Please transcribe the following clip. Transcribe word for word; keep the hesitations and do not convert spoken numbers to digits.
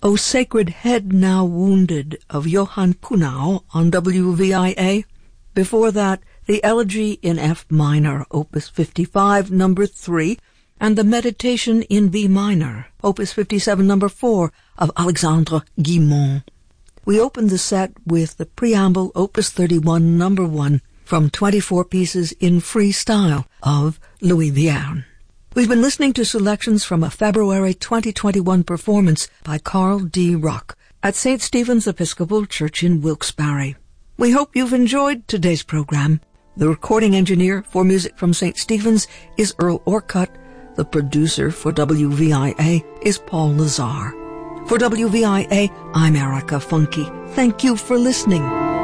O Sacred Head Now Wounded of Johann Kuhnau on W V I A. Before that, the Elegy in F minor, Opus fifty-five, number three, and the Meditation in B minor, Opus fifty-seven, number four, of Alexandre Guilmant. We opened the set with the Preamble, Opus thirty-one, number one, from twenty-four pieces in free style of Louis Vierne. We've been listening to selections from a February twenty twenty-one performance by Carl D. Ruck at Saint Stephen's Episcopal Church in Wilkes-Barre. We hope you've enjoyed today's program. The recording engineer for Music from Saint Stephen's is Earl Orcutt. The producer for W V I A is Paul Lazar. For W V I A, I'm Erica Funke. Thank you for listening.